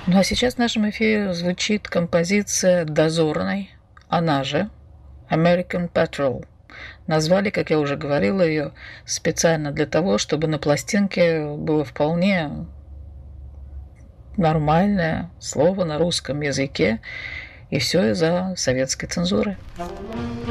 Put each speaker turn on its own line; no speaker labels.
Ну а сейчас в нашем эфире звучит композиция «Дозорный», она же American Patrol. Назвали, как я уже говорила, ее специально для того, чтобы на пластинке было вполне нормальное слово на русском языке, и все из-за советской цензуры.